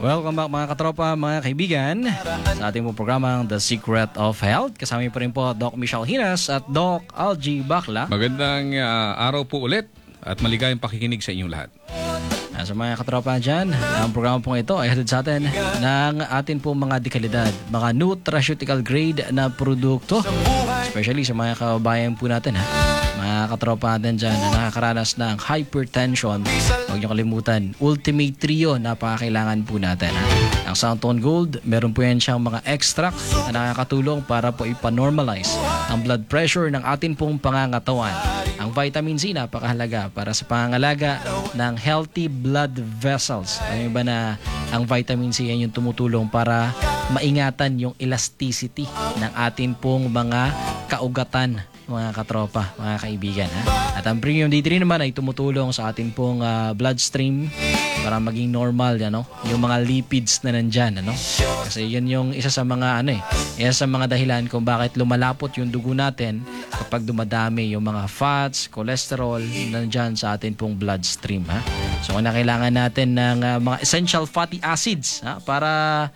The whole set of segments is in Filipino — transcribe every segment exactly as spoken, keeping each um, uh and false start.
Welcome back mga katropa, mga kaibigan sa ating po programang The Secret of Health. Kasama po rin po Doc Michelle Hinas at Doc Algie Bakla. Magandang uh, araw po ulit at maligayang pakikinig sa inyong lahat. Sa mga katropa dyan, ang programa pong ito ay hatid sa atin ng atin pong mga dekalidad, mga nutraceutical grade na produkto. Especially sa mga kababayan po natin, ha? Mga katropa natin dyan na nakakaranas ng hypertension. Huwag niyo kalimutan, Ultimate Trio, napakakailangan po natin, ha? Ang Santon Gold, meron po yan siyang mga extract na nakakatulong para po ipanormalize ang blood pressure ng atin pong pangangatawan. Ang vitamin C, napakahalaga para sa pangangalaga ng healthy blood vessels. Ano ba na ang vitamin C yan yung tumutulong para maingatan yung elasticity ng atin pong mga kaugatan, mga katropa, mga kaibigan, ha? At ang Premium D three naman ay tumutulong sa atin pong uh, bloodstream para maging normal, ano, yung mga lipids na nandyan, ano? Kasi yun yung isa sa mga ano eh, isa sa mga dahilan kung bakit lumalapot yung dugo natin kapag dumadami yung mga fats, cholesterol nandyan sa atin pong bloodstream, ha? So kung kailangan natin ng uh, mga essential fatty acids, ha, para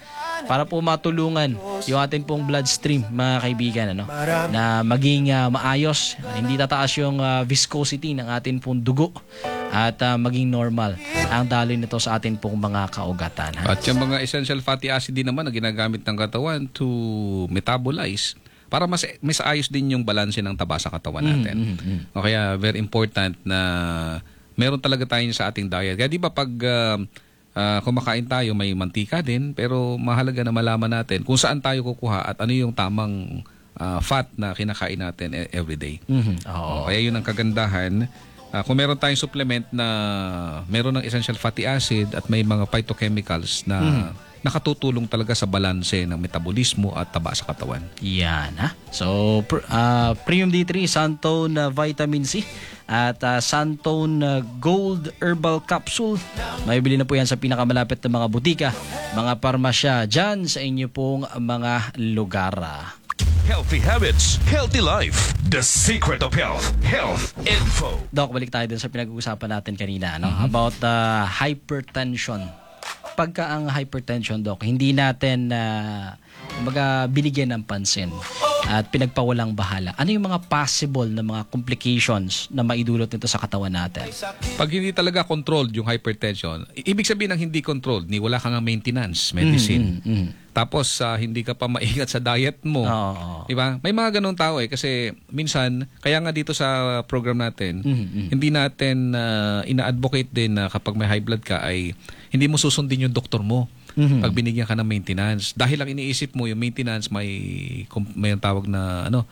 para po matulungan yung atin pong bloodstream, mga kaibigan, ano, na maging uh, maayos, hindi tataas yung uh, viscosity ng atin pong dugo at uh, maging normal ang daloy nito sa atin pong mga kaugatan, ha? At yung mga essential fatty acid din naman na ginagamit ng katawan to metabolize para mas mas ayos din yung balanse ng taba sa katawan natin. Mm, mm, mm. O kaya very important na meron talaga tayo sa ating diet. Kaya di ba pag uh, uh, kumakain tayo may mantika din, pero mahalaga na malaman natin kung saan tayo kukuha at ano yung tamang uh, fat na kinakain natin everyday. Mm-hmm. Oh. O, kaya yun ang kagandahan. Uh, kung meron tayong supplement na meron ng essential fatty acid at may mga phytochemicals na mm. nakatutulong talaga sa balanse ng metabolismo at taba sa katawan. Yan, ha? So, uh, Premium D three, Santon uh, Vitamin C at uh, Santon uh, Gold Herbal Capsule. Maibili na po yan sa pinakamalapit na mga butika, mga parmasya dyan sa inyo pong mga lugar. Healthy habits, healthy life. The Secret of Health. Health Info. Doc, balik tayo dun sa pinag-uusapan natin kanina, no? Mm-hmm. About uh, hypertension. Pagka ang hypertension, Doc, hindi natin uh, kumbaga binigyan ng pansin at pinagpawalang bahala. Ano yung mga possible na mga complications na maidulot nito sa katawan natin? Pag hindi talaga controlled yung hypertension, ibig sabihin ng hindi controlled, ni wala kang maintenance medicine. Mm-hmm. Mm-hmm. Tapos uh, hindi ka pa maingat sa diet mo. Oh. Diba? May mga ganung tao eh kasi minsan, kaya nga dito sa program natin, mm-hmm. hindi natin uh, ina-advocate din na kapag may high blood ka ay hindi mo susundin yung doktor mo. Mm-hmm. Pag binigyan ka ng maintenance. Dahil lang iniisip mo yung maintenance may may tawag na ano,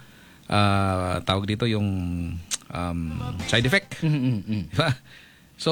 uh, tawag dito yung um, side effect. Mm-hmm. Diba? So,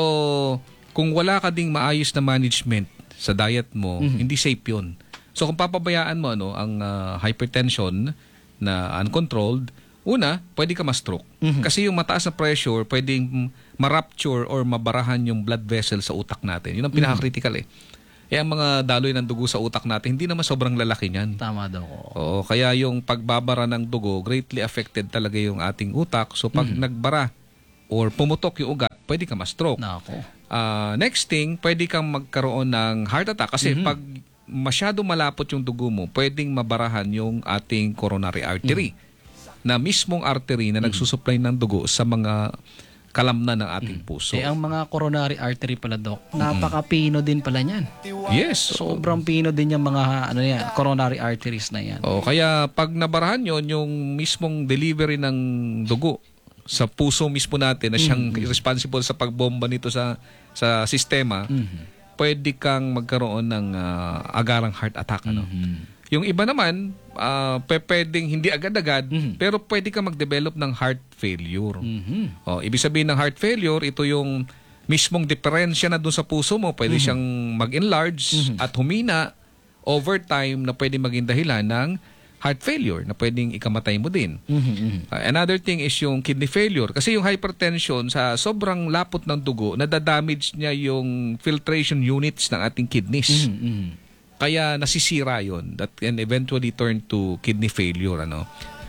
kung wala ka ding maayos na management sa diet mo, mm-hmm. hindi safe yun. So kung papabayaan mo ano ang uh, hypertension na uncontrolled, una, pwede ka ma-stroke. Mm-hmm. Kasi yung mataas na pressure, pwedeng ma-rupture or mabarahan yung blood vessel sa utak natin. Yun ang pinaka-critical eh. Eh ang mga daloy ng dugo sa utak natin, hindi naman sobrang lalaki niyan. Tama daw. Oo, kaya yung pagbabara ng dugo, greatly affected talaga yung ating utak. So pag mm-hmm. nagbara or pumutok yung ugat, pwede ka ma-stroke. Nako. Uh, next thing, pwede kang magkaroon ng heart attack. Kasi mm-hmm. pag masyado malapot yung dugo mo, pwedeng mabarahan yung ating coronary artery. Mm. Na mismong artery na mm. nagsusupply ng dugo sa mga kalamnan ng ating mm. puso. Eh, ang mga coronary artery pala, Doc, napaka-pino din pala niyan. Yes. Sobrang pino din yung mga ano yan, coronary arteries na yan. Oh, kaya pag nabarahan yon yung mismong delivery ng dugo sa puso mismo natin na siyang mm-hmm. responsible sa pagbomba nito sa sa sistema, mm-hmm. pwede kang magkaroon ng uh, agarang heart attack. Ano? Mm-hmm. Yung iba naman, uh, pwedeng hindi agad-agad, mm-hmm. pero pwede kang mag-develop ng heart failure. Mm-hmm. O, ibig sabihin ng heart failure, ito yung mismong diferensya na doon sa puso mo. Pwede mm-hmm. siyang mag-enlarge mm-hmm. at humina over time na pwede maging dahilan ng heart failure na pwedeng ikamatay mo din. Mm-hmm. Uh, another thing is yung kidney failure. Kasi yung hypertension sa sobrang lapot ng dugo, nadadamage niya yung filtration units ng ating kidneys. Mm-hmm. Kaya nasisira yon. That can eventually turn to kidney failure. Ano?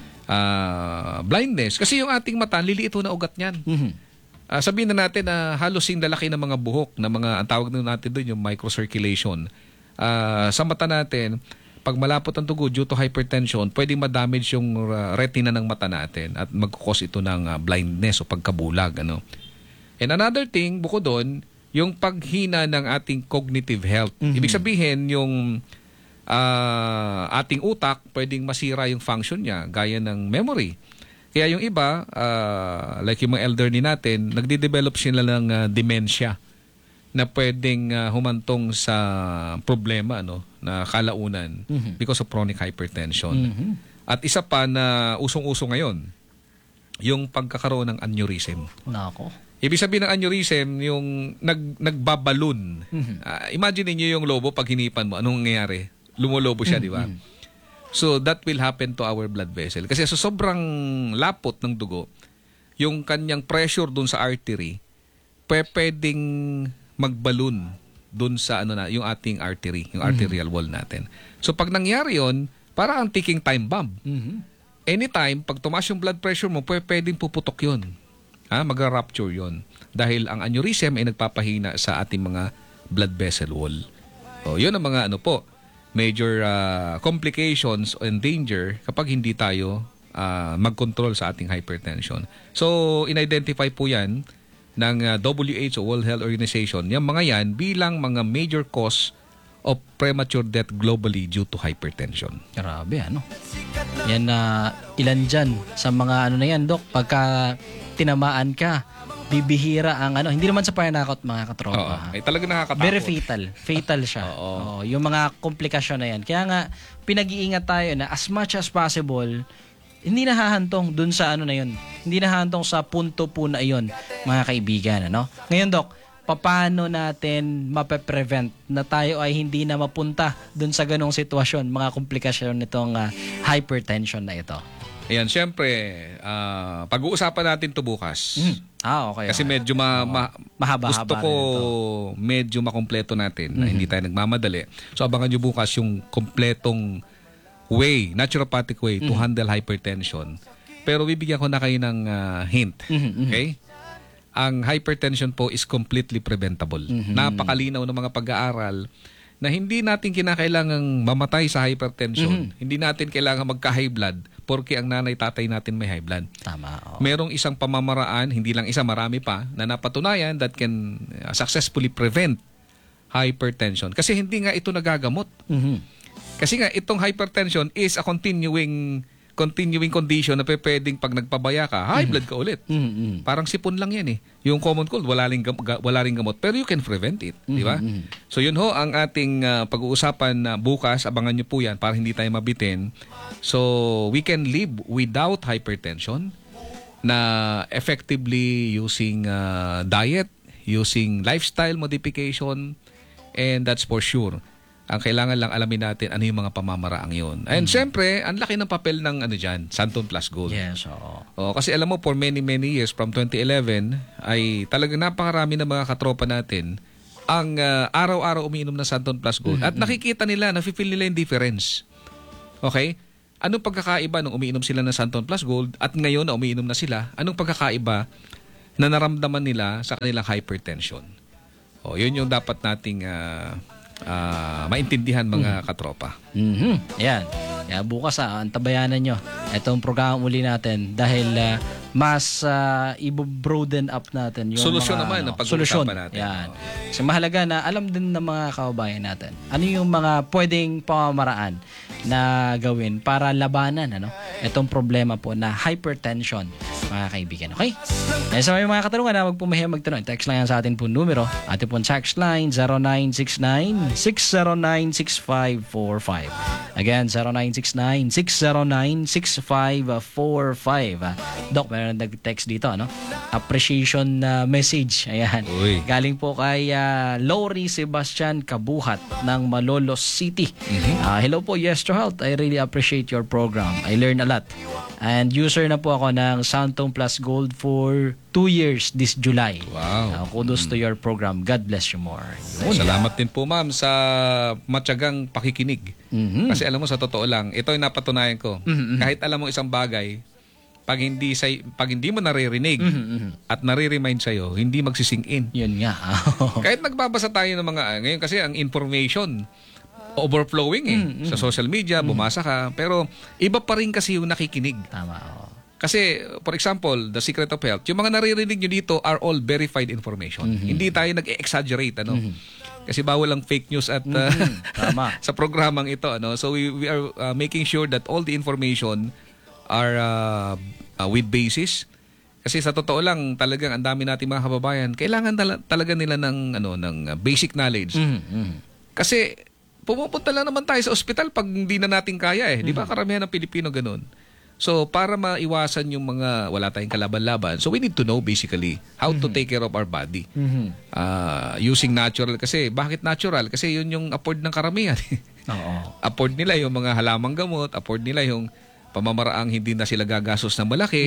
Uh, blindness. Kasi yung ating mata, liliit na ugat niyan. Mm-hmm. Uh, sabihin na natin na uh, halos yung lalaki ng mga buhok, na mga, ang tawag na natin doon yung microcirculation. ah, sa mata natin, pag malapot ang dugo due to hypertension, pwedeng ma-damage yung uh, retina ng mata natin at mag-cause ito ng uh, blindness o pagkabulag. Ano? And another thing, bukod doon, yung paghina ng ating cognitive health. Mhm. Ibig sabihin, yung uh, ating utak, pwedeng masira yung function niya, gaya ng memory. Kaya yung iba, uh, like yung mga elderly natin, nagde-develop sila ng uh, dementia na pwedeng uh, humantong sa problema no na kalaunan Mhm. because of chronic hypertension. Mhm. At isa pa na usong-uso ngayon, yung pagkakaroon ng aneurysm. Nako. Ibig sabihin ng aneurysm, yung nag, nagbabalon. Mhm. Ah, imagine niyo yung lobo pag hinipan mo, anong nangyayari? Lumolobo siya, di ba? So that will happen to our blood vessel. Kasi sa sobrang lapot ng dugo, yung kanyang pressure dun sa artery, pwe- pwedeng magbalon dun sa ano na, yung ating artery, yung arterial wall natin. So pag nangyari yon, para ang ticking time bomb. Mhm. Anytime, pag tumaas yung blood pressure mo, pwe- pwedeng puputok yun. Ha? Magra-rupture yun. Dahil ang aneurysm ay nagpapahina sa ating mga blood vessel wall. O, yun ang mga ano po, major ah, complications and danger kapag hindi tayo ah, mag-control sa ating hypertension. So, in-identify po yan ng ah, W H O, World Health Organization, yung mga yan bilang mga major cause of premature death globally due to hypertension. Grabe, ano? Yan na ilan dyan sa mga ano na yan, Dok. Pagka tinamaan ka, bibihira ang ano. Hindi naman sa pananakot, mga katropa. Oo, ha? ay talaga nakakatakot. Very fatal. Fatal siya. Oo. Oo, yung mga komplikasyon na yan. Kaya nga, pinag-iingat tayo na as much as possible, hindi nahahantong dun sa ano na yun. Hindi nahahantong sa punto po na yun, mga kaibigan. Ano? Ngayon, Dok, paano natin mape-prevent na tayo ay hindi na mapunta dun sa ganong sitwasyon, mga komplikasyon nitong ah, hypertension na ito? Ayan, syempre, ah, pag-uusapan natin to bukas. Hmm. Ah, okay. Kasi okay. medyo ma, ma- Mahaba-haba gusto ko rin ito. medyo makompleto natin na hindi tayo nagmamadali. So abangan nyo bukas yung kompletong way, naturopathic way to handle hypertension. Pero bibigyan ko na kayo ng ah, hint. Mhm, mhm. Okay? Ang hypertension po is completely preventable. Napakalinaw ng mga pag-aaral na hindi natin kinakailangang mamatay sa hypertension. Hindi natin kailangan magka-high blood porque ang nanay tatay natin may high blood. Tama. oo. Merong isang pamamaraan, hindi lang isa, marami pa, na napatunayan that can uh, successfully prevent hypertension. Kasi hindi nga ito nagagamot. Mhm. Kasi nga, itong hypertension is a continuing continuing condition na pe- pwedeng pag nagpabaya ka, high blood ka ulit. Mhm. Parang sipon lang yan eh. Yung common cold, wala ring, gam- ga- wala ring gamot. Pero you can prevent it. Di ba? So yun ho, ang ating uh, pag-uusapan na bukas. Abangan nyo po yan para hindi tayo mabitin. So we can live without hypertension na effectively using uh, diet, using lifestyle modification, and that's for sure. Ang kailangan lang alamin natin ano yung mga pamamaraang yun. And syempre, ang laki ng papel ng ano dyan, Santon Plus Gold. Yes, oo. Oh, kasi alam mo, for many, many years, from twenty eleven, ay talagang napakarami ng mga katropa natin ang ah, araw-araw umiinom ng Santon Plus Gold. At nakikita nila, nafe-feel nila yung difference. Okay? Anong pagkakaiba nung umiinom sila ng Santon Plus Gold at ngayon na umiinom na sila? Anong pagkakaiba na naramdaman nila sa kanilang hypertension? Oh, yun yung dapat nating ah, ah, maintindihan mga katropa. Mhm. Yan. Kaya bukas ah, antabayanan nyo itong programa uli natin dahil ah, mas uh, i-broaden up natin yung Solusyon mga, naman ano, ang pag-uusapan solusyon. natin. Yan. Kasi mahalaga na alam din ng mga kababayan natin ano yung mga pwedeng pamamaraan na gawin para labanan ano itong problema po na hypertension, mga kaibigan. Okay? Kaya sa may mga katanungan na magpumahiya magtanong, text lang yan sa atin po numero. Atin po text line zero nine six nine, six zero nine, six five four five. Again, zero nine six nine, six zero nine, six five four five. Doc, meron nag-text dito, ano? Appreciation uh, message. Ayan. Uy. Galing po kay uh, Lori Sebastian Kabuhat ng Malolos City. Ah, hello po, Yes to Health. I really appreciate your program. I learn a lot. And user na po ako ng Santon Plus Gold for two years this July. Wow. Uh, kudos to your program. God bless you more. Yun. Salamat din po ma'am sa matyagang pakikinig. Mhm. Kasi alam mo sa totoo lang, ito yung napatunayan ko. Mhm. Kahit alam mo isang bagay, pag hindi sa pag hindi mo naririnig Mhm. at nare-remind sa hindi magsisink in. Yun nga. Kahit nagbabasa tayo ng mga ngayon kasi ang information overflowing eh. Sa social media, bumasa ka. Pero iba pa rin kasi yung nakikinig. Tama, oo. Kasi, for example, The Secret of Health, yung mga naririnig nyo dito are all verified information. Hindi tayo nag-exaggerate, ano? Kasi bawal ang fake news at uh, Tama. sa programang ito, ano? So we, we are uh, making sure that all the information are uh, uh, with basis. Kasi sa totoo lang, talagang ang dami nating mga kababayan, kailangan tala- talaga nila ng ano ng uh, basic knowledge. Mhm. Kasi pumupunta lang naman tayo sa ospital pag hindi na natin kaya eh. Di ba karamihan ng Pilipino ganun? So para maiwasan yung mga wala tayong kalaban-laban, so we need to know basically how to take care of our body. Mhm. Uh, using natural kasi. Bakit natural? Kasi yun yung afford ng karamihan. Oo. Afford nila yung mga halamang gamot, afford nila yung pamamaraang hindi na sila gagastos na malaki.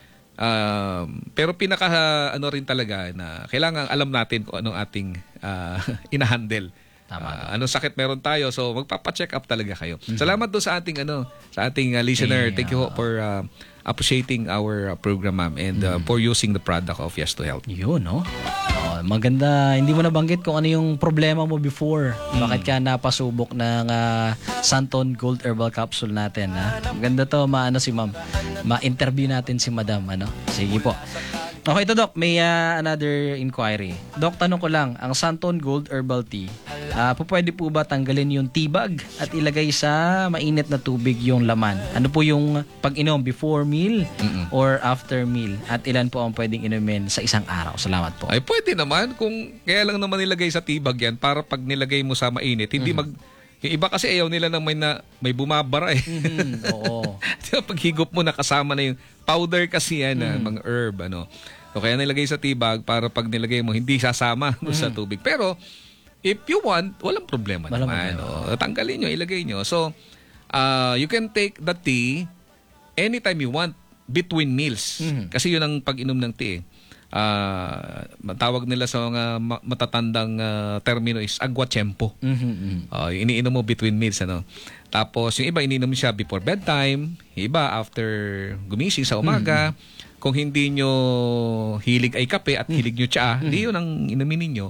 Um, pero pinaka ano rin talaga na kailangan alam natin kung anong ating uh, inahandle. Tama. Uh, anong sakit meron tayo, so magpapa-check up talaga kayo. Salamat do sa ating ano sa ating uh, listener. Thank you for uh, appreciating our uh, program, ma'am, and uh, for using the product of Yes to Health. Yun, no? Oh, maganda. Hindi mo nabanggit kung ano yung problema mo before. Bakit ka napasubok ng uh, Santon Gold Herbal Capsule natin, ha? Maganda to, maano si ma'am. Ma-interview natin si madam, ano? Sige po. Okay, ito, Doc. May uh, another inquiry. Doc, tanong ko lang, ang Santon Gold Herbal Tea, uh, po pwede po ba tanggalin yung tibag at ilagay sa mainit na tubig yung laman? Ano po yung pag-inom before meal or after meal? At ilan po ang pwedeng inumin sa isang araw? Salamat po. Ay pwede naman kung kaya lang naman nilagay sa tibag yan para pag nilagay mo sa mainit, hindi mag yung iba kasi ayaw nila ng may na may bumabara eh. Mhm, oo. Diba, pag higop mo nakasama na yung powder kasi yan, ah, mga herb ano. So kaya nilagay sa tibag para pag nilagay mo hindi sasama doon sa tubig. Pero if you want, walang problema Walang naman. problema. O, tanggalin nyo, ilagay nyo. So uh, you can take the tea anytime you want between meals. Kasi yun ang pag-inom ng tea. Uh, tawag nila sa mga ma- matatandang uh, termino is agwatsyempo. Mhm, mhm. Uh, iniinom mo between meals, ano. Tapos yung iba iniinom siya before bedtime, yung iba after gumising sa umaga. Kung hindi nyo hilig ay kape at hilig nyo tsaa, hindi yun ang inumin ninyo.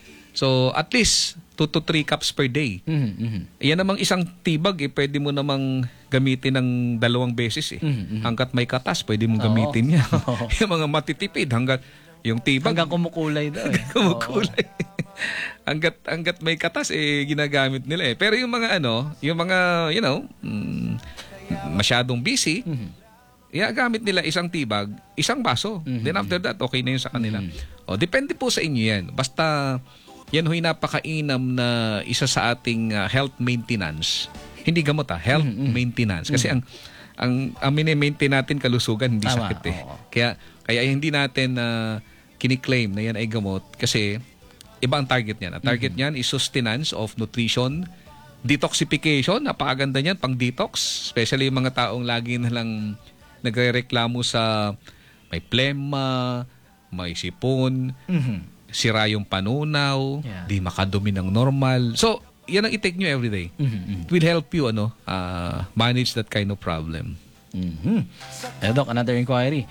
So at least two to three cups per day. Mhm, mhm. Yan namang isang tibag eh, pwede mo namang gamitin ng dalawang beses eh. Hanggat may katas, pwede mong gamitin yan. Yung mga matitipid, hanggat yung tibag, Hanggang kumukulay daw eh. kumukulay. hanggat hanggat may katas eh ginagamit nila eh. Pero yung mga ano, yung mga you know, mm, masyadong busy, iagamit nila isang tibag, isang baso. Then after that, okay na yun sa kanila. O depende po sa inyo yan. Basta yan ho'y napakainam na isa sa ating uh, health maintenance. Hindi gamot ah, health maintenance. Kasi ang ang ang mini-maintain natin kalusugan, hindi Tama, sakit eh. oo. Kaya kaya hindi natin uh, kini-claim na yan ay gamot kasi iba ang target niyan. Ang target niyan is sustenance of nutrition, detoxification, napakaganda niyan pang detox, especially yung mga taong lagi na lang nagrereklamo sa may plema, may sipon, sira yung panunaw, Yeah. di makadumi ng normal. So, yan ang i-take nyo everyday. It will help you ano uh, manage that kind of problem. Mhm. Eh, Doc, another inquiry.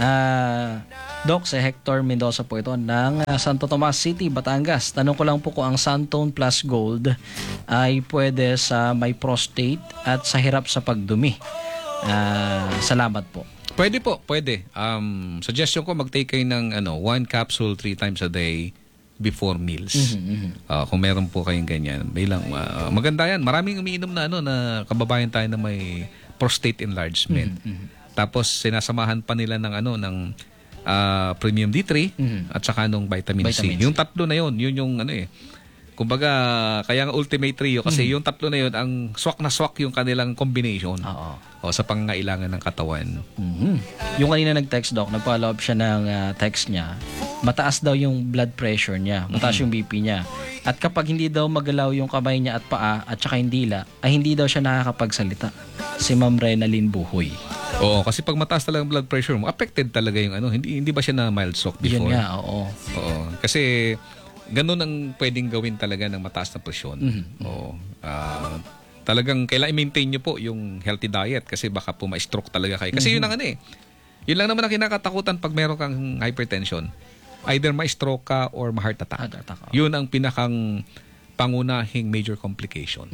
Ah, Doc, si Hector Mendoza po ito ng ah, Santo Tomas City, Batangas. Tanong ko lang po kung ang Santon Plus Gold ay pwede sa may prostate at sa hirap sa pagdumi. Ah, salamat po. Pwede po, pwede. Um, suggestion ko mag-take kayo ng ano, one capsule three times a day before meals. Uh, kung meron po kayong ganyan, bilang uh, maganda yan. Maraming umiinom na ano na kababayan tayo na may prostate enlargement. Tapos sinasamahan pa nila ng ano ng uh, premium D three at saka nung vitamin, Vitamin C. Yung tatlo na yon, yun yung ano eh. Kumbaga, kaya nga ultimate trio kasi yung tatlo na yun ang swak na swak yung kanilang combination. Oo. O sa pangangailangan ng katawan. Mhm. Yung kanina nag-text, Doc, nag-follow up siya ng ah, text niya. Mataas daw yung blood pressure niya, mataas yung B P niya. At kapag hindi daw magalaw yung kamay niya at paa at saka yung dila, ay hindi daw siya nakakapagsalita. Si Ma'am Renaline Buhoy. Oo, kasi pag mataas talaga ang blood pressure mo, affected talaga yung ano, hindi hindi ba siya na mild stroke before? Yun nga, oo. Oo. Kasi ganun ang pwedeng gawin talaga ng mataas na presyon. Oo. Ah, talagang kailangan i-maintain nyo po yung healthy diet kasi baka po ma-stroke talaga kayo. Kasi yun ang ano eh. Yun lang naman ang kinakatakutan pag meron kang hypertension. Either ma-stroke ka or ma-heart attack. Heart attack, oo. Yun ang pinakang pangunahing major complications.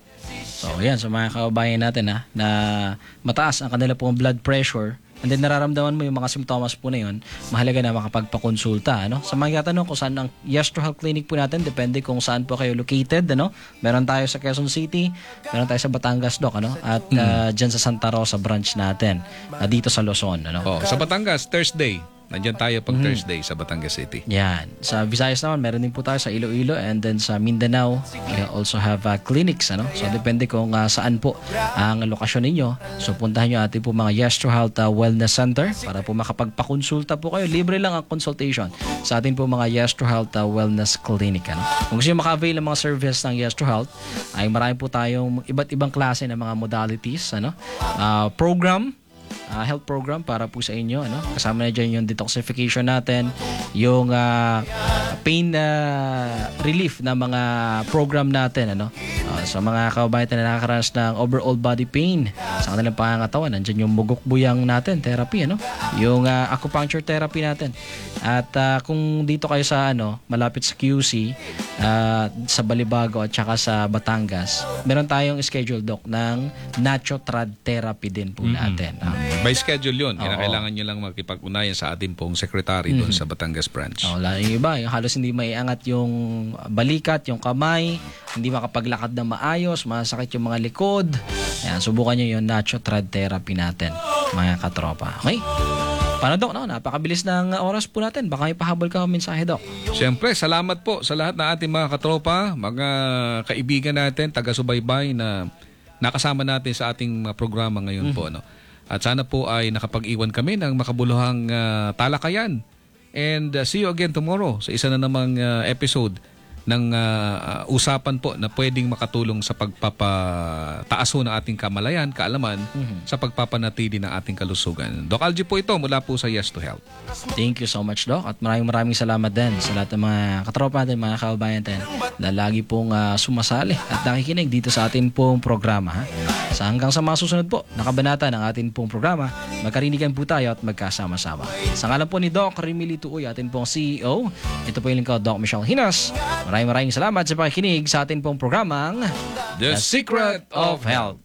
So, yan, sa mga kababayan natin ha, na mataas ang kanila pong blood pressure, and then nararamdaman mo yung mga simptomas po na yun, mahalaga na makapagpakonsulta. Ano? Sa mga tatanong kung saan ang Yestro Health Clinic po natin, depende kung saan po kayo located. Ano? Meron tayo sa Quezon City, meron tayo sa Batangas, Doc, ano? At uh, dyan sa Santa Rosa branch natin, uh, dito sa Luzon. Ano? Oh, sa Batangas, Thursday. Nandiyan tayo pag Thursday sa Batangas City. Yan. Sa Visayas naman, meron din po tayo sa Iloilo, and then sa Mindanao, we also have uh, clinics. Ano? So, depende kung uh, saan po ang lokasyon ninyo. So, puntahan nyo ating po mga Yestro Health uh, Wellness Center para po makapagpakonsulta po kayo. Libre lang ang consultation sa ating po mga Yestro Health uh, Wellness Clinic. Ano? Kung gusto nyo maka-avail ng mga service ng Yestro Health, ay marami po tayong iba't ibang klase ng mga modalities. Ano? Uh, program, Uh, health program para po sa inyo, ano? Kasama na dyan yung detoxification natin, yung uh, pain uh, relief na mga program natin, ano? Uh, sa mga kababayan na nakakaranas ng overall body pain sa kanilang pangangatawan, nandiyan yung mugukbuyang natin therapy, ano? Yung uh, acupuncture therapy natin. At uh, kung dito kayo sa ano, malapit sa Q C, uh, sa Balibago at saka sa Batangas, meron tayong schedule, doc, ng Nachotrad therapy din po natin. Uh, By schedule yun. Oo. Kailangan nyo lang makipag-unayan sa ating pong secretary doon sa Batangas branch. Oh, lalo yung iba, yung halos hindi maiangat yung balikat, yung kamay, hindi makapaglakad na maayos, masakit yung mga likod. Ayan, subukan nyo yung Nachotrad therapy natin, mga katropa. Okay? Paano, Doc? No? Napakabilis ng oras po natin. Baka ipahabol ka mensahe, Doc. Siyempre, salamat po sa lahat ng ating mga katropa, mga kaibigan natin, taga-subaybay na nakasama natin sa ating uh, programa ngayon po. No? At sana po ay nakapag-iwan kami ng makabuluhang uh, talakayan. And uh, see you again tomorrow sa isa na namang uh, episode ng uh, uh, usapan po na pwedeng makatulong sa pagpapataas ho ng ating kamalayan, kaalaman, mm-hmm. sa pagpapanatili ng ating kalusugan. Doc Algie po ito mula po sa Yes to Health. Thank you so much, Doc. At maraming maraming salamat din sa lahat ng mga katropa natin, mga kababayan natin na lagi pong uh, sumasali at nakikinig dito sa ating pong programa. Ha? Sa hanggang sa mga susunod po, nakabanata ng ating pong programa, magkarinigan po tayo at magkasama-sama. Sa ngalan po ni Doc Rimili Tuoy, ating pong C E O, ito po yung lingkod, Doc Michelle Hinas. Maraming maraming salamat sa pakikinig sa ating pong programang The Secret of Health.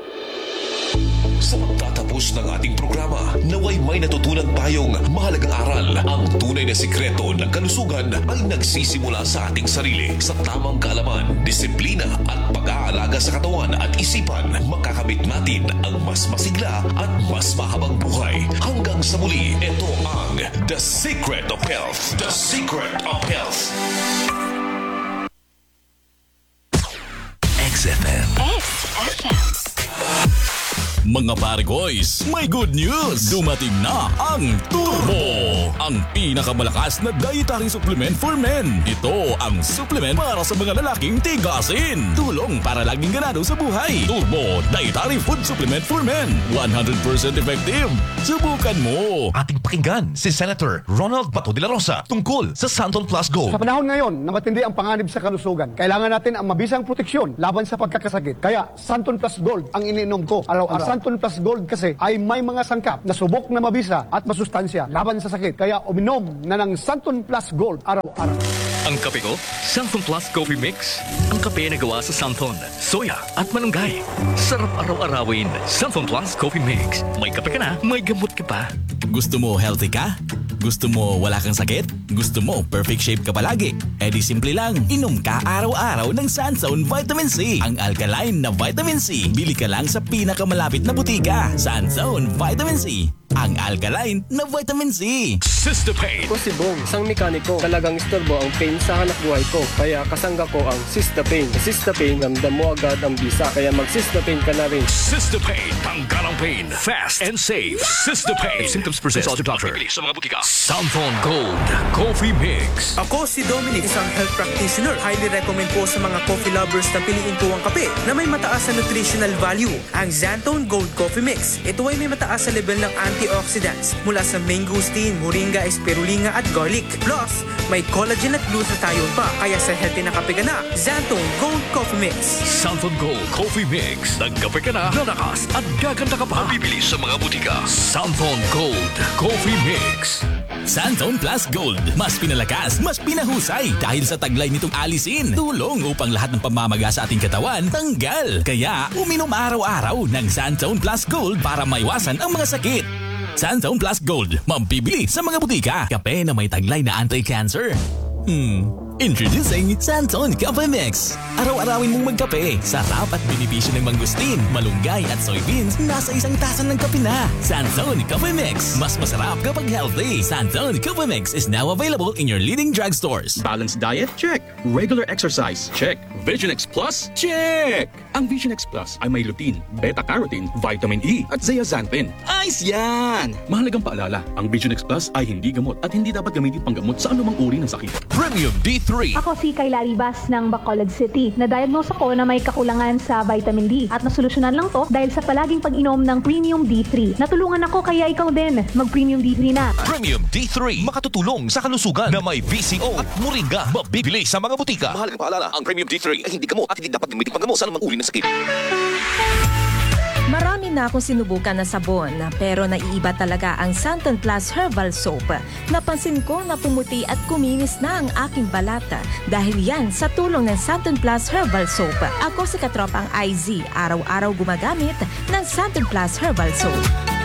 Sa pagtatapos ng ating programa, naway may natutunan tayong mahalagang aral. Ang tunay na sikreto ng kalusugan ay nagsisimula sa ating sarili. Sa tamang kaalaman, disiplina at pag-aalaga sa katawan at isipan, makakamit natin ang mas masigla at mas mahabang buhay. Hanggang sa muli, ito ang The Secret of Health. The Secret of Health. X F M. X F M. Mga pare-boys, may good news! Dumating na ang Turbo! Ang pinakamalakas na dietary supplement for men. Ito ang supplement para sa mga lalaking tigasin. Tulong para laging ganado sa buhay. Turbo Dietary Food Supplement for Men. one hundred percent effective. Subukan mo! Ating pakinggan si Senator Ronald Bato de la Rosa tungkol sa Santon Plus Gold. Sa panahon ngayon na matindi ang panganib sa kalusugan, kailangan natin ang mabisang proteksyon laban sa pagkakasakit. Kaya Santon Plus Gold ang iniinom ko araw-araw. Ang Santon Plus Gold kasi ay may mga sangkap na subok na mabisa at masustansya laban sa sakit. Kaya uminom na ng Santon Plus Gold araw-araw. Ang kape ko, Santon Plus Coffee Mix. Ang kape na gawa sa Santon, soya at malunggay. Sarap araw-arawin. Santon Plus Coffee Mix. May kape ka na, may gamot ka pa. Gusto mo healthy ka? Gusto mo wala kang sakit? Gusto mo perfect shape ka palagi? E di simple lang, inom ka araw-araw ng Sanzone Vitamin C. Ang alkaline na Vitamin C. Bili ka lang sa pinakamalapit na butika. Sanzone Vitamin C. Ang alkaline na Vitamin C. Sistapain. Ako si Bong, isang mekaniko. Talagang istorbo ang pain sa hanap buhay ko. Kaya kasangga ko ang Sistapain. Sa Sistapain, ramdam mo agad ang bisa. Kaya mag-Sistapain ka na rin. Sistapain. Tanggal ang pain. Fast and safe. Sistapain. If symptoms persist, consult your doctor. Bibili sa mga butika. Santon Gold Coffee Mix. Ako si Dominic, isang health practitioner. Highly recommend po sa mga coffee lovers na piliin po ang kape na may mataas na nutritional value. Ang Santon Gold Coffee Mix. Ito ay may mataas sa level ng antioxidants mula sa mangosteen, moringa, spirulina at garlic. Plus, may collagen at glutathione pa. Kaya sa healthy na kape ka na, Santon Gold Coffee Mix. Santon Gold Coffee Mix. Nagkape ka na, lalakas at gaganda ka pa. Bibili sa mga butika. Santon Gold Coffee Mix. Santon Plus Gold. Mas pinalakas, mas pinahusay. Dahil sa taglay nitong alisin, tulong upang lahat ng pamamaga sa ating katawan tanggal. Kaya uminom araw-araw ng Santon Plus Gold para maiwasan ang mga sakit. Santon Plus Gold, mabibili sa mga butika. Kape na may taglay na anti-cancer. Hmm, introducing Santon Coffee Mix. Araw-arawin mong magkape. Sarap at benepisyo ng mangustin, malunggay at soybeans nasa isang tasa ng kape na. Santon Coffee Mix. Mas masarap kapag healthy. Santon Coffee Mix is now available in your leading drugstores. Balanced diet? Check. Regular exercise? Check. Vision X Plus? Check! Ang Vision X Plus ay may lutein, beta-carotene, vitamin E at zeaxanthin. Ayos yan! Mahalagang paalala, ang Vision X Plus ay hindi gamot at hindi dapat gamitin panggamot sa anumang uri ng sakit. Premium D three. Ako si Kayla Ribas ng Bacolod City. Na-diagnose ako na may kakulangan sa vitamin D at nasolusyonan lang to dahil sa palaging pag-inom ng Premium D three. Natulungan ako kaya ikaw din mag-Premium D three na. Premium D three. Makatutulong sa kalusugan na may V C O at moringa. Mabibili sa mga butika. Mahalagang paalala, ang Premium D three ay hindi gamot at hindi dapat gamitin panggamot sa anumang uri ng sakit. Marami na akong sinubukan na sabon, pero naiiba talaga ang Santon Plus Herbal Soap. Napansin ko na pumuti at kuminis na ang aking balata dahil yan sa tulong ng Santon Plus Herbal Soap. Ako si katropang I Z, araw-araw gumagamit ng Santon Plus Herbal Soap.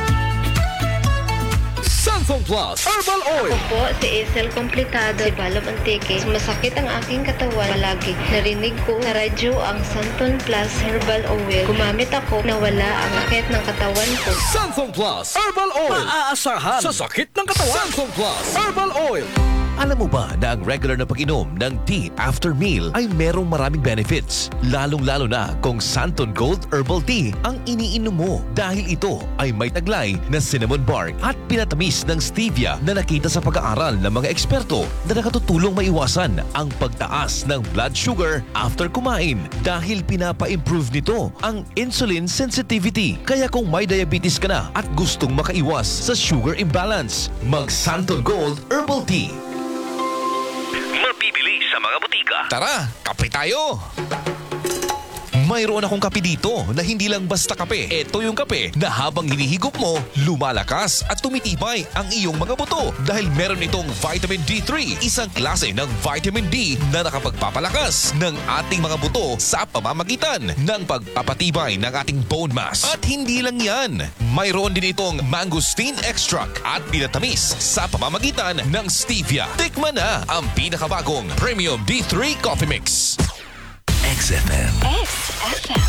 Santon Plus Herbal Oil. Ako po si Isel Complicado, si Balab Antique. Masakit ang aking katawan palagi. Narinig ko na radyo ang Santon Plus Herbal Oil. Gumamit ako na wala ang sakit ng katawan ko. Santon Plus Herbal Oil. Maaasahan sa sakit ng katawan. Santon Plus Herbal Oil. Alam mo ba na ang regular na pag-inom ng tea after meal ay merong maraming benefits? Lalong-lalo na kung Santon Gold Herbal Tea ang iniinom mo dahil ito ay may taglay na cinnamon bark at pinatamis ng stevia na nakita sa pag-aaral ng mga eksperto na nakatutulong maiwasan ang pagtaas ng blood sugar after kumain dahil pinapa-improve nito ang insulin sensitivity. Kaya kung may diabetes ka na at gustong makaiwas sa sugar imbalance, mag Santon Gold Herbal Tea. Mabibili sa mga butika. Tara, kape tayo! Mayroon akong kape dito na hindi lang basta kape. Ito yung kape na habang hinihigop mo, lumalakas at tumitibay ang iyong mga buto dahil meron itong vitamin D three, isang klase ng vitamin D na nakapagpapalakas ng ating mga buto sa pamamagitan ng pagpapatibay ng ating bone mass. At hindi lang yan, mayroon din itong mangosteen extract at pinatamis sa pamamagitan ng stevia. Tikman na ang pinakabagong Premium D three Coffee Mix. X F M. X F M.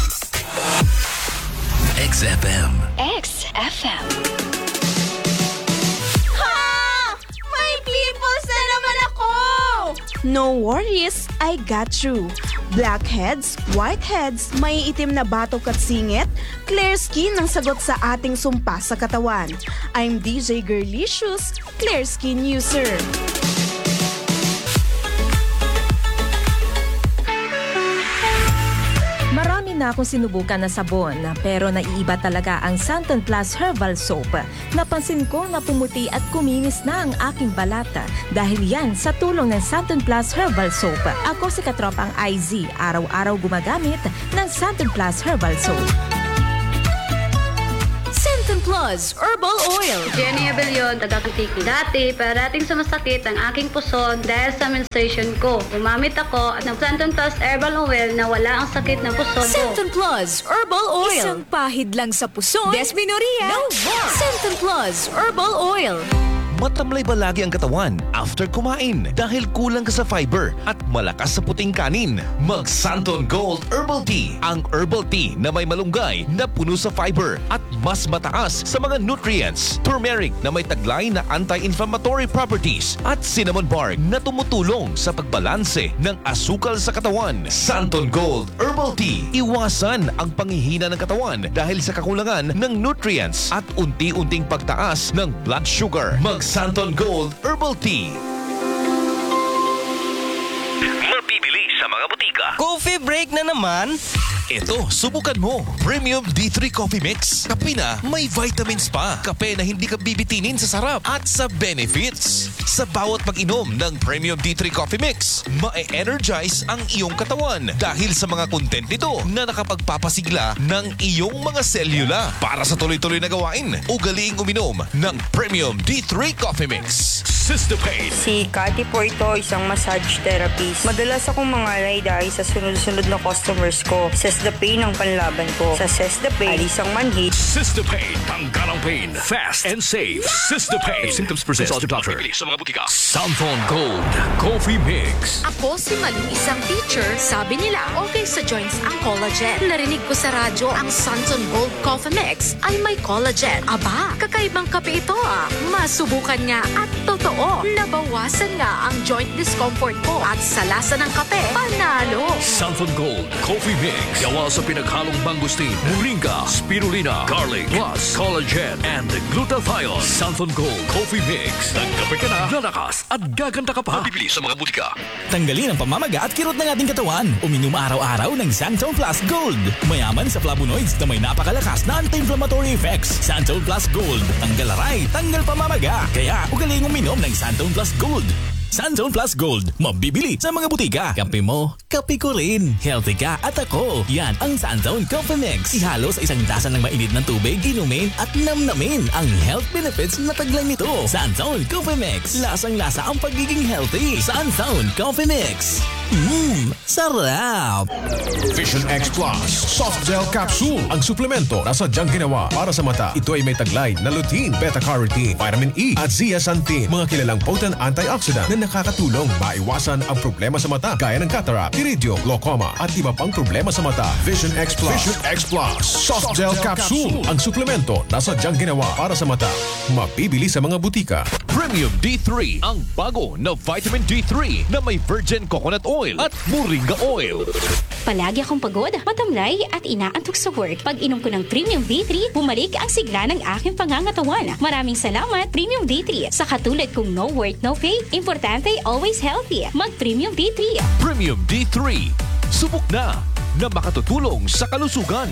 X F M. X F M. Ha! May pimples na naman ako! No worries, I got you. Blackheads, whiteheads, may itim na batok at singit, clear skin ang sagot sa ating sumpa sa katawan. I'm D J Girlicious, Clear Skin User. Marami na akong sinubukan na sabon, pero naiiba talaga ang Santon Plus Herbal Soap. Napansin ko na pumuti at kuminis na ang aking balata dahil yan sa tulong ng Santon Plus Herbal Soap. Ako si katropang I Z, araw-araw gumagamit ng Santon Plus Herbal Soap. Santon Plus Herbal Oil. Jenny Abellion, taga-Kutiki. Dati, parating sumasakit ang aking puson dahil sa menstruation ko. Gumamit ako ng Santon Plus Herbal Oil na wala ang sakit ng puson ko. Santon Plus Herbal Oil. Isang pahid lang sa puson. Desmenorrhea. No more. Santon Plus Herbal Oil. Matamlay ba lagi ang katawan after kumain dahil kulang ka sa fiber at malakas sa puting kanin? Mag Santon Gold Herbal Tea. Ang herbal tea na may malunggay na puno sa fiber at mas mataas sa mga nutrients. Turmeric na may taglay na anti-inflammatory properties at cinnamon bark na tumutulong sa pagbalanse ng asukal sa katawan. Santon Gold Herbal Tea. Iwasan ang panghihina ng katawan dahil sa kakulangan ng nutrients at unti-unting pagtaas ng blood sugar. Mag Santon Gold Herbal Tea. Mabibili sa mga butika. Go Coffee break na naman? Ito, subukan mo. Premium D three Coffee Mix. Kape na may vitamins pa. Kape na hindi ka bibitinin sa sarap at sa benefits. Sa bawat pag-inom ng Premium D three Coffee Mix, ma-energize ang iyong katawan dahil sa mga content nito na nakapagpapasigla ng iyong mga selula. Para sa tuloy-tuloy na gawain, ugaliing uminom ng Premium D three Coffee Mix. Sistapain. Si Cathy po ito, isang massage therapist. Madalas akong mangalay dahil sa sunod-sunod na customers ko. Sistapain ang panlaban ko. Sa Sistapain, alis ang manhid. Sistapain, tanggal ang pain. Fast and safe. Sistapain. If symptoms persist, consult your doctor. Sa mga butika. Santon Gold Coffee Mix. Ako si Maling, isang teacher. Sabi nila, okay sa joints ang collagen. Narinig ko sa radyo ang Santon Gold Coffee Mix ay may collagen. Aba, kakaibang kape ito ah. Masubukan nga at totoo. Nabawasan nga ang joint discomfort ko at sa lasa ng kape, panalo. Santon Gold Coffee Mix. Gawa sa pinaghalong mangosteen, moringa, spirulina, garlic, plus collagen and glutathione. Santon Gold Coffee Mix. Nagkape ka na, lalakas at gaganda ka pa. Mabibili sa mga butika. Tanggalin ang pamamaga at kirot ng ating katawan. Uminom araw-araw ng Santon Plus Gold. Mayaman sa flavonoids na may napakalakas na anti-inflammatory effects. Santon Plus Gold. Tanggal aray, tanggal pamamaga. Kaya ugaling uminom ng Santon Plus Gold. Santon Plus Gold. Mabibili sa mga butika. Kape mo, kape ko rin. Healthy ka at ako. Yan ang Santon Coffee Mix. Ihalo sa isang tasa ng mainit ng tubig, inumin at namnamin ang health benefits na taglay nito. Santon Coffee Mix. Lasang-lasa ang pagiging healthy. Santon Coffee Mix. Mmm, sarap! Vision X Plus Soft Gel Capsule. Ang suplemento na sadyang ginawa para sa mata. Ito ay may taglay na lutein, beta-carotene, vitamin E at zeaxanthin. Mga kilalang potent antioxidant na nakakatulong maiwasan ang problema sa mata gaya ng cataract, iridium, glaucoma at iba pang problema sa mata. Vision X Plus. Vision X Plus Soft Gel Capsule. Ang suplemento na sadyang ginawa para sa mata. Mabibili sa mga butika. Premium D three, ang bago na vitamin D three na may virgin coconut oil at moringa oil. Palagi akong pagod, matamlay at inaantok sa work. Pag inom ko ng Premium D three, bumalik ang sigla ng aking pangangatawan. Maraming salamat, Premium D three. Sa katulad kong no work, no pay, importante, always healthy. Mag-Premium D three. Premium D three. Subok na na makatutulong sa kalusugan.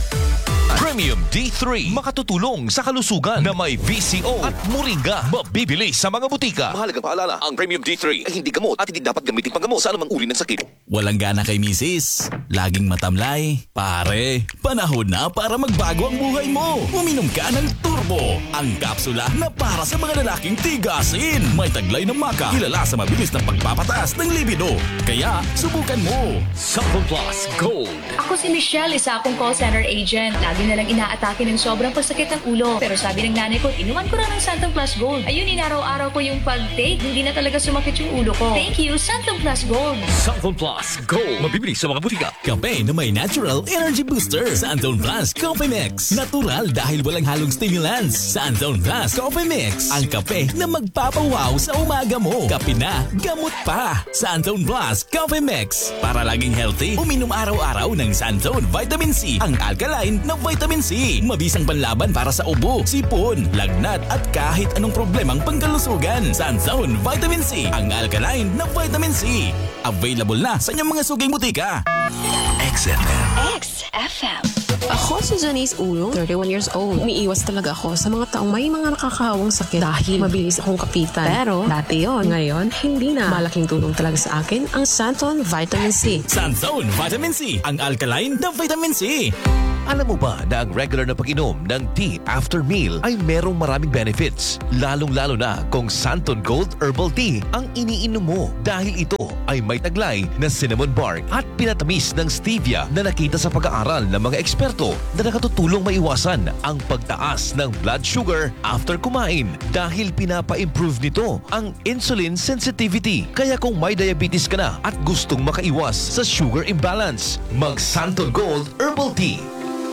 Premium D three. Makatutulong sa kalusugan na may V C O at moringa. Mabibili sa mga butika. Mahalagang paalala, ang Premium D three ay hindi gamot at hindi dapat gamitin panggamot sa anumang uri ng sakit. Walang gana kay misis, laging matamlay. Pare, panahon na para magbago ang buhay mo. Uminom ka ng Turbo, ang kapsula na para sa mga lalaking tigasin. May taglay ng maka, kilala sa mabilis na pagpapataas ng libido. Kaya, subukan mo. Santon Plus Gold. Ako si Michelle, isa akong call center agent. Lagi na lang inaatake ng sobrang pagsakit ng ulo. Pero sabi ng nanay ko, inuman ko na ng Santon Plus Gold. Ayun, inaraw-araw ko yung pag-take. Hindi na talaga sumakit yung ulo ko. Thank you, Santon Plus Gold. Santon Plus Gold. Mabibili sa mga butika. Kape na may natural energy booster. Santon Plus Coffee Mix. Natural dahil walang halong stimulants. Santon Plus Coffee Mix. Ang kape na magpapawaw sa umaga mo. Kape na, gamot pa. Santon Plus Coffee Mix. Para laging healthy, uminom araw-araw ng Santon Vitamin C. Ang alkaline na vitamin C. Mabisang panlaban para sa ubo, sipon, lagnat at kahit anong problemang pangkalusugan. Santon Vitamin C. Ang alkaline na vitamin C. Available na sa inyong mga suging butika. X F M. X F M. Ako si Janice Ulo, thirty-one years old. Umiiwas talaga ako sa mga taong may mga nakakahawang sakit dahil mabilis akong kapitan. Pero dati yon, ngayon hindi na. Malaking tulong talaga sa akin ang Santon Vitamin C. Santon Vitamin C, ang alkaline na vitamin C. Alam mo ba na ang regular na pag-inom ng tea after meal ay merong maraming benefits? Lalong-lalo na kung Santon Gold Herbal Tea ang iniinom mo dahil ito ay may taglay na cinnamon bark at pinatamis ng stevia na nakita sa pag-aaral ng mga eksperto na nakatutulong maiwasan ang pagtaas ng blood sugar after kumain dahil pinapa-improve nito ang insulin sensitivity. Kaya kung may diabetes ka na at gustong makaiwas sa sugar imbalance, mag Santon Gold Herbal Tea.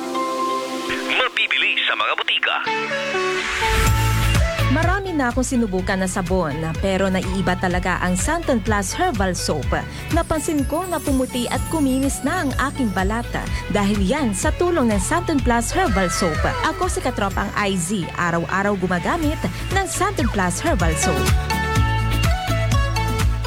Mabibili sa mga butika. Marami na akong sinubukan na sabon, pero naiiba talaga ang Santon Plus Herbal Soap. Napansin ko na pumuti at kuminis na ang aking balata dahil yan sa tulong ng Santon Plus Herbal Soap. Ako si katropang I Z, araw-araw gumagamit ng Santon Plus Herbal Soap.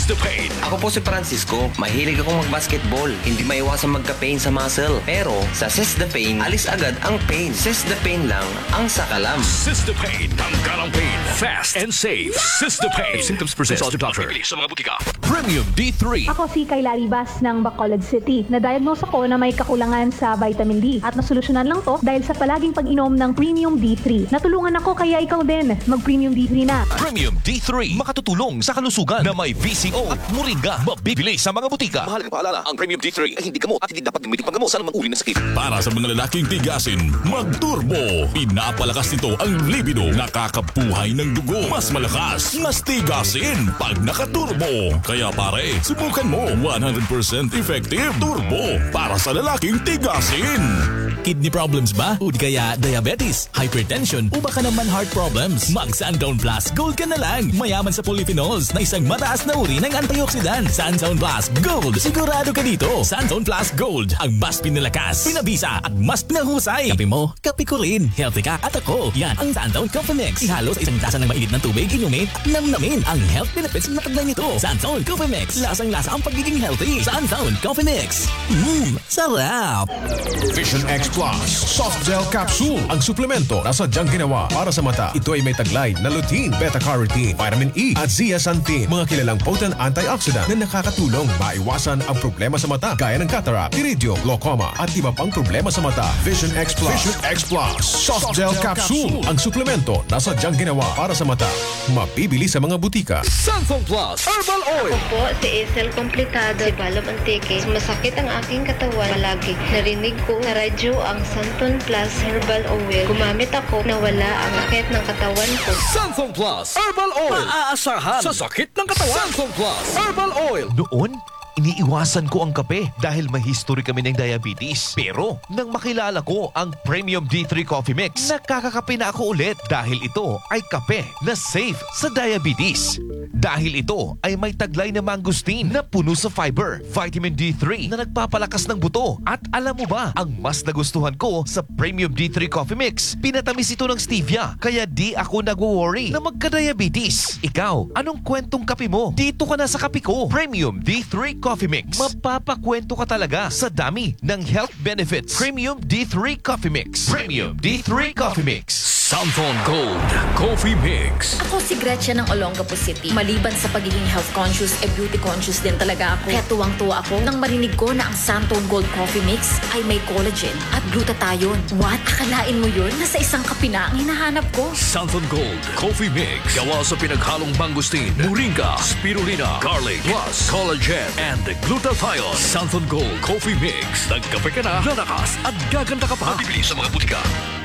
Sistapain. Ako po si Francisco. Mahilig akong mag-basketball. Hindi maiwasan magka-pain sa muscle. Pero sa Sistapain, alis agad ang pain. Sistapain lang ang sakalam. Sistapain. Tanggal ang pain. Fast and safe. Sistapain. If symptoms persist, consult your doctor. Bibili sa mga butika. Premium D three. Ako si Kayla Ribas ng Bacolod City. Na-diagnose ako na may kakulangan sa vitamin D at nasolusyonan lang to dahil sa palaging pag-inom ng Premium D three. Natulungan ako kaya ikaw din mag-Premium D three na. Premium D three makatutulong sa kalusugan na may V C O at moringa. Mabibili sa mga butika. Mahalagang paalala, ang Premium D three ay hindi gamot at hindi dapat gamitin pang gamot sa anumang uri ng sakit. Para sa mga lalaking tigasin, mag-turbo. Pinapalakas nito ang libido. Nakakabuhay ng dugo. Mas malakas, mas tigasin pag nakaturbo. Kaya pare, subukan mo. one hundred percent effective turbo para sa lalaking tigasin. Kidney problems ba? O di kaya diabetes, hypertension o baka naman heart problems? Mag Sundown Plus Gold ka na lang. Mayaman sa polyphenols na isang mataas na uri ng antioxidant. Sundown Plus Gold. Sigurado ka dito. Sundown Plus Gold. Ang mas pinalakas, pinabisa at mas pinahusay. Kape mo, kape ko rin. Healthy ka at ako. Yan ang Sundown Coffee Mix. Ihalo sa isang tasa ng mainit ng tubig, inumin at namnamin ang health benefits na taglay nito. Sundown Coffee Mix. Lasang-lasa ang pagiging healthy. Sundown Coffee Mix. Mmm, sarap. Vision X Plus Soft Gel Capsule. Ang suplemento na sadyang ginawa para sa mata. Ito ay may taglay na lutein, beta-carotene, vitamin E at zeaxanthin. Mga kilalang potent antioxidant na nakakatulong maiwasan ang problema sa mata gaya ng cataract, iridium, glaucoma at iba pang problema sa mata. Vision X Plus. Vision X Plus Soft Gel Capsule. Ang suplemento na sadyang ginawa para sa mata. Mabibili sa mga butika. Santhon Plus Herbal Oil. Ako po si Isel Complicado, si Balab Antique. Masakit ang aking katawan palagi. Narinig ko sa radyo ang Santhon Plus Herbal Oil. Gumamit ako na wala ang sakit ng katawan ko. Santhon Plus Herbal Oil. Maaasahan sa sakit ng katawan. Santhon Plus Herbal Oil. Noon, iniiwasan ko ang kape dahil may history kami ng diabetes. Pero nang makilala ko ang Premium D three Coffee Mix, nakakakape na ako ulit dahil ito ay kape na safe sa diabetes. Dahil ito ay may taglay na mangosteen na puno sa fiber, vitamin D three na nagpapalakas ng buto. At alam mo ba, ang mas nagustuhan ko sa Premium D three Coffee Mix, pinatamis ito ng stevia, kaya di ako nagwo-worry na magka-diabetes. Ikaw, anong kwentong kape mo? Dito ka na sa kape ko. Premium D three Coffee Mix. Mapapakwento ka talaga sa dami ng health benefits. Premium D three Coffee Mix. Premium D three Coffee Mix. Santhon Gold Coffee Mix. Ako si Gretchen ng Olongapo City. Maliban sa pagiging health conscious, e beauty conscious din talaga ako. Kaya tuwang-tuwa ako nang marinig ko na ang Santhon Gold Coffee Mix ay may collagen at glutathione. What? Akalain mo yun? Nasa isang kape na ang hinahanap ko. Santhon Gold Coffee Mix. Gawa sa pinaghalong mangosteen, moringa, spirulina, garlic, plus collagen and glutathione. Santhon Gold Coffee Mix. Nagkape ka na, lalakas at gaganda ka pa. Bibili sa mga butika.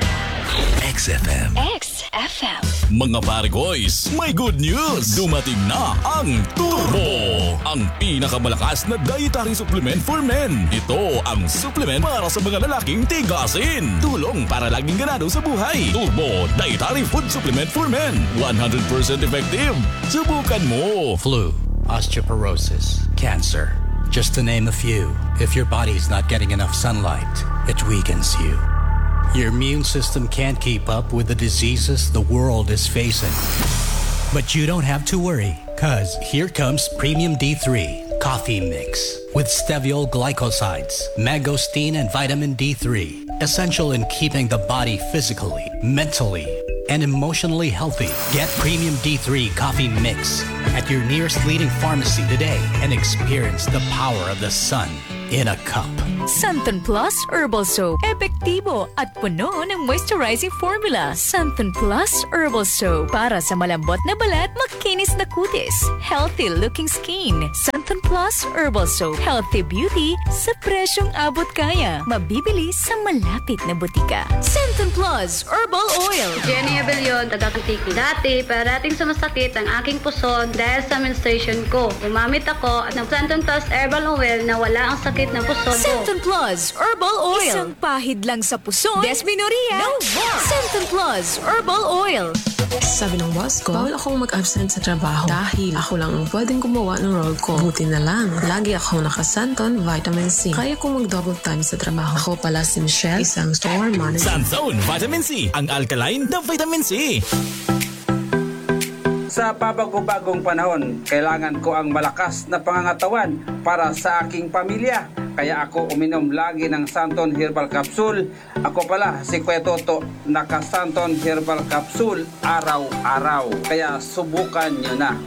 X F M. X F M. Mga pare boys, may good news! Dumating na ang Turbo! Ang pinakamalakas na dietary supplement for men. Ito ang supplement para sa mga lalaking tigasin. Tulong para laging ganado sa buhay. Turbo Dietary Food Supplement for Men. one hundred percent effective. Subukan mo! Flu, osteoporosis, cancer. Just to name a few. If your body's not getting enough sunlight, it weakens you. Your immune system can't keep up with the diseases the world is facing. But you don't have to worry, cause here comes Premium D three Coffee Mix with steviol glycosides, mangosteen and vitamin D three, essential in keeping the body physically, mentally, and emotionally healthy. Get Premium D three Coffee Mix at your nearest leading pharmacy today and experience the power of the sun in a cup. Santhon Plus Herbal Soap. Epektibo at puno ng moisturizing formula. Santhon Plus Herbal Soap. Para sa malambot na balat, makinis na kutis. Healthy looking skin. Santhon Plus Herbal Soap. Healthy beauty sa presyong abot kaya. Mabibili sa malapit na butika. Santhon Plus Herbal Oil. Jenny Abellion, taga-Antique. Dati, parating sumasakit ang aking puson dahil sa menstruation ko. Gumamit ako at ng Santhon Plus Herbal Oil na wala ang sakit ng puson ko. Santhon Plus Herbal Oil. Isang pahid lang sa puson. Desmenorrhea. No more. Santhon Plus Herbal Oil. Sabi ng boss ko, bawal akong mag-absent sa trabaho dahil ako lang ang pwedeng gumawa ng role ko. Buti na lang, lagi akong naka-Santhon Vitamin C. Kaya kong mag-double time sa trabaho. Ako pala si Michelle, isang store manager. Santhon Vitamin C, ang alkaline na vitamin C. Sa pabago-bagong panahon, kailangan ko ang malakas na pangangatawan para sa aking pamilya. Kaya ako uminom lagi ng Santon Herbal Capsule. Ako pala si Kuya Toto, naka Santon Herbal Capsule araw-araw. Kaya subukan nyo na.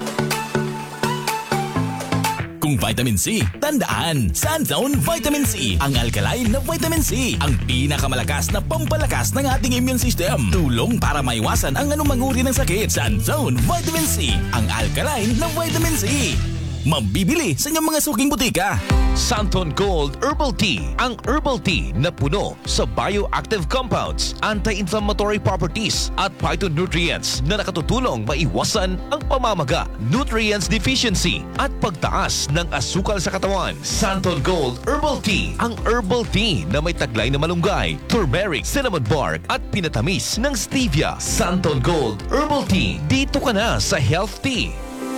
Kung vitamin C, tandaan, Sanzone Vitamin C. Ang alkaline na vitamin C. Ang pinakamalakas na pampalakas ng ating immune system. Tulong para maiwasan ang anumang uri ng sakit. Sanzone Vitamin C. Ang alkaline na vitamin C. Mabibili sa inyong mga suking butika. Santon Gold Herbal Tea. Ang herbal tea na puno sa bioactive compounds, anti-inflammatory properties at phytonutrients na nakatutulong maiwasan ang pamamaga, nutrients deficiency at pagtaas ng asukal sa katawan. Santon Gold Herbal Tea. Ang herbal tea na may taglay na malunggay, turmeric, cinnamon bark at pinatamis ng stevia. Santon Gold Herbal Tea. Dito ka na sa Health Tea.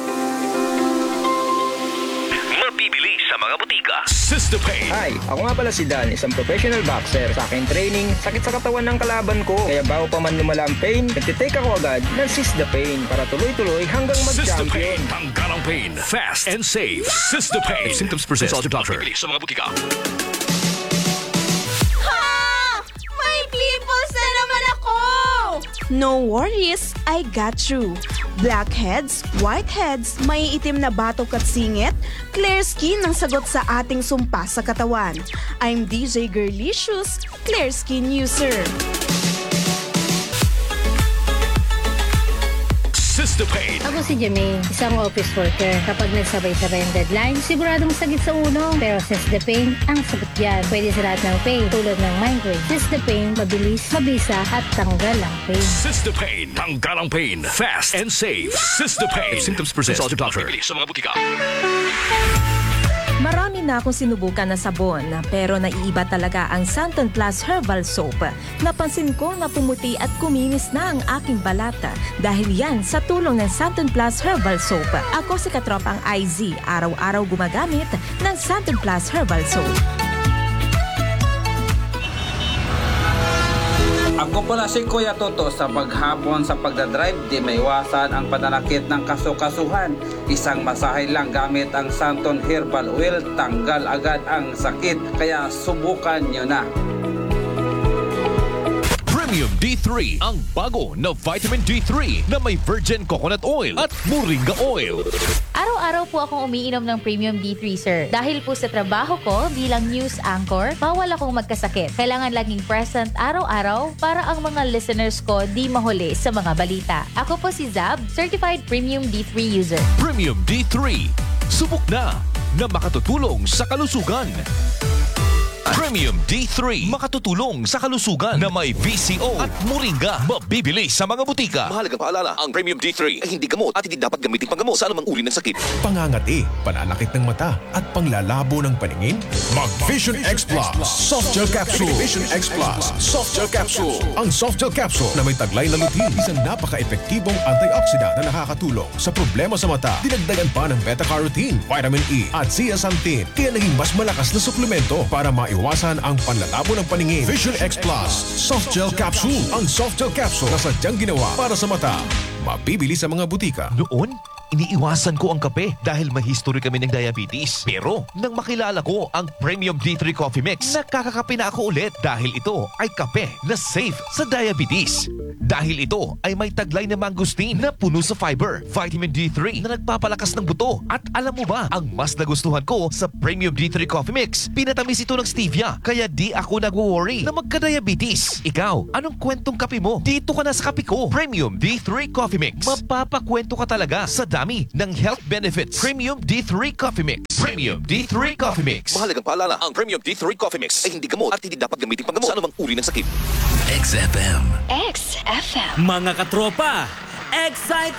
Mabibili sa mga butika. Sistapain. Hi, ako nga pala si Dan, isang professional boxer. Sa akin training, sakit sa katawan ng kalaban ko. Kaya bago pa man lumala ang pain, nagtitake ako agad ng Sistapain para tuloy-tuloy hanggang mag-champion. Sistapain. Tanggal ang pain. Fast and safe. Sistapain. If symptoms persist, consult your doctor. Mabibili sa mga butika. May pimples na naman ako! No worries, I got you. Blackheads, whiteheads, may itim na batok at singit, clear skin ang sagot sa ating sumpa sa katawan. I'm D J Girlicious, clear skin user. Sistapain. Ako si Jamie, isang office worker. Kapag nagsabay-sabay ang deadline, siguradong sakit sa ulo. Pero Sistapain, ang sagot yan. Pwede sa lahat ng pain, tulad ng migraine. Sistapain, mabilis, mabisa, at tanggal ang pain. Sistapain. Tanggal ang pain. Fast and safe. Sistapain. If symptoms persist, consult your doctor. Mabibili sa mga butika. Marami na akong sinubukan na sabon, pero naiiba talaga ang Santon Plus Herbal Soap. Napansin ko na pumuti at kuminis na ang aking balata dahil yan sa tulong ng Santon Plus Herbal Soap. Ako si katropang I Z, araw-araw gumagamit ng Santon Plus Herbal Soap. Ako pala si Kuya Toto. Sa paghapon sa pagdadrive, di maiwasan ang pananakit ng kasukasuhan. Isang masahe lang gamit ang Santon Herbal Oil, tanggal agad ang sakit. Kaya subukan nyo na. Premium D three, ang bago na vitamin D three na may virgin coconut oil at moringa oil. Araw-araw po akong umiinom ng Premium D three, sir. Dahil po sa trabaho ko bilang news anchor, bawal akong magkasakit. Kailangan laging present araw-araw para ang mga listeners ko di mahuli sa mga balita. Ako po si Zab, Certified Premium D three user. Premium D three, subok na na makatutulong sa kalusugan. Premium D three, makatutulong sa kalusugan na may V C O at moringa. Mabibili sa mga butika. Mahalagang paalala, ang Premium D three ay hindi gamot at hindi dapat gamitin panggamot sa anumang uri ng sakit. Pangangati, pananakit ng mata at panglalabo ng paningin? Mag Vision X Plus Soft Gel Capsule. Vision X Plus Soft Gel Capsule. Ang Soft Gel Capsule na may taglay na lutein, isang napaka-epektibong antioxidant na nakakatulong sa problema sa mata. Dinagdagan pa ng beta-carotene, vitamin E at zeaxanthin, kaya naging mas malakas na suplemento para maiwasan ang panlalabo ng paningin. Vision X Plus Soft Gel Capsule. Ang Soft Gel Capsule na sadyang ginawa para sa mata. Mabibili sa mga butika. Noon, iniiwasan ko ang kape dahil may history kami ng diabetes. Pero nang makilala ko ang Premium D three Coffee Mix, nakakakape na ako ulit dahil ito ay kape na safe sa diabetes. Dahil ito ay may taglay na mangosteen na puno sa fiber, vitamin D three na nagpapalakas ng buto. At alam mo ba, ang mas nagustuhan ko sa Premium D three Coffee Mix, pinatamis ito ng stevia, kaya di ako nag-worry na magka-diabetes. Ikaw, anong kwentong kape mo? Dito ka na sa kape ko. Premium D three Coffee Mix. Mapapakwento ka talaga sa dami ng health benefits. Premium D three Coffee Mix. Premium D three Coffee Mix. Mahalagang paalala, ang Premium D three Coffee Mix ay hindi gamot at hindi dapat gamitin panggamot sa anumang uri ng sakit. X F M. X F M. Mga katropa, excite